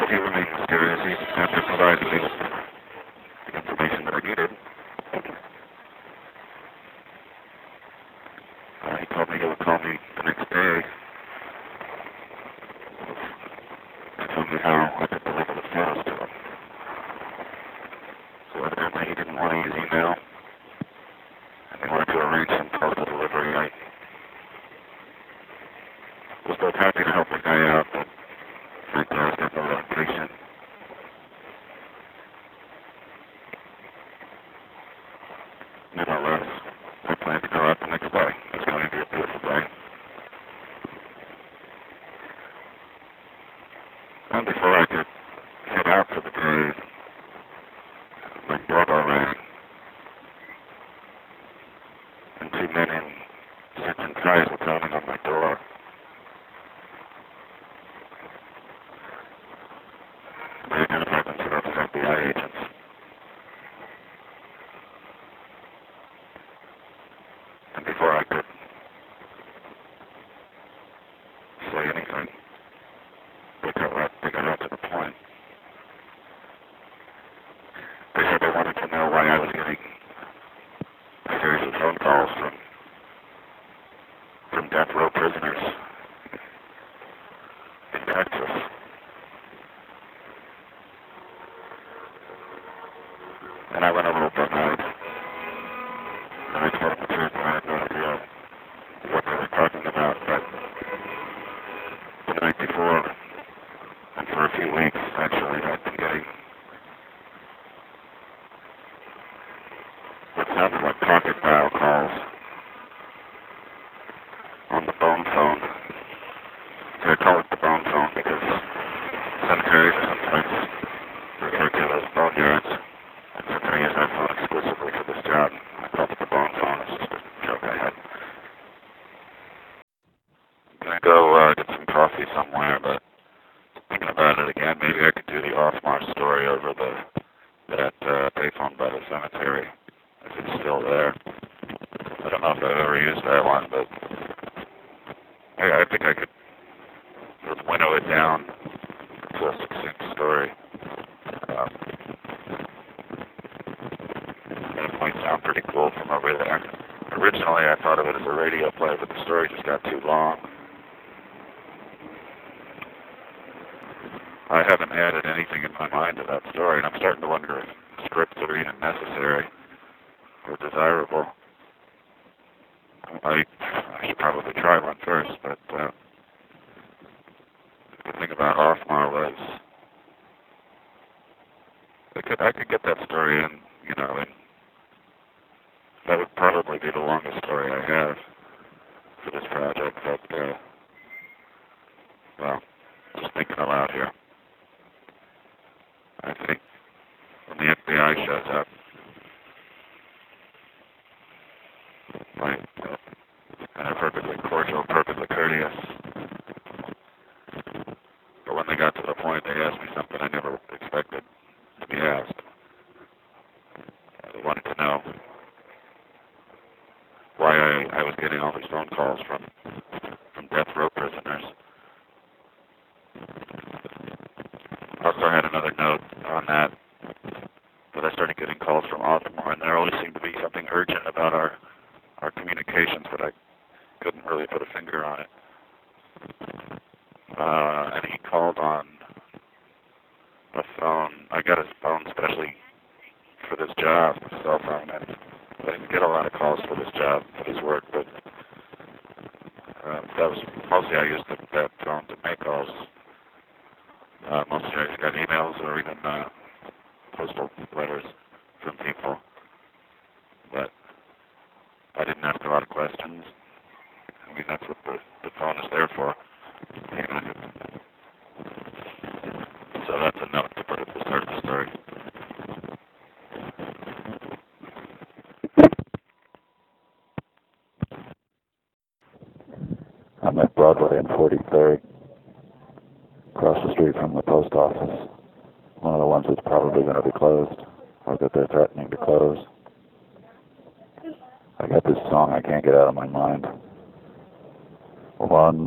he remained mysterious. He never provided me with the information that I needed. He told me he would call me the next day and tell me how I could deliver the photos to him. So evidently he didn't want to use email, and he wanted to arrange some postal delivery. I was both happy to help the guy out, but frankly I was getting a little impatient. Nevertheless, I planned to go out the next day. It was going to be a beautiful day. And before I could head out for the day, my doorbell rang, and two men in suits and ties were pounding on my door. They identified themselves as FBI agents. And before I could say anything, they got right to the point. They said they wanted to know why I was getting a series of phone calls from death row prisoners in Texas. And I went over it that night, and I told them the truth, and I had no idea what they were talking about, but the night before, and for a few weeks, actually, I'd been getting what sounded like pocket dial calls on the bone phone. So I call it the bone phone because cemeteries are sometimes referred to as boneyards, and since I use that phone exclusively for this job, I called it the bone phone. It's just a joke I had. I'm gonna go get some coffee somewhere, but thinking about it again, maybe I could do the Othmar story over that payphone by the cemetery, if it's still there. I don't know if I've ever used that one, but I think I could sort of winnow it down to a succinct story. And it might sound pretty cool from over there. Originally, I thought of it as a radio play, but the story just got too long. I haven't added anything in my mind to that story, and I'm starting to wonder if scripts are even necessary or desirable. I should probably try one first, but the thing about Othmar was I could get that story in, and that would probably be the longest story I have for this project, but, well, just thinking aloud here. I think when the FBI shows up, and they're perfectly cordial, perfectly courteous, but when they got to the point, they asked me something I never expected to be asked. They wanted to know why I was getting all these phone calls from death row prisoners. I also had another note on that I started getting calls from Othmar, and there always seemed to be something urgent about our communications, but I couldn't really put a finger on it. And he called on a phone. I got his phone especially for this job, his cell phone, and I didn't get a lot of calls for this job, for this work, but that was mostly I used that phone to make calls. Mostly I got emails or even postal letters from people, but I didn't ask a lot of questions. I mean, that's what the phone is there for. So that's a note to put at the start of the story. I'm at Broadway and 43rd, across the street from the post office. One of the ones that's probably going to be closed, or that they're threatening to close. I got this song I can't get out of my mind. One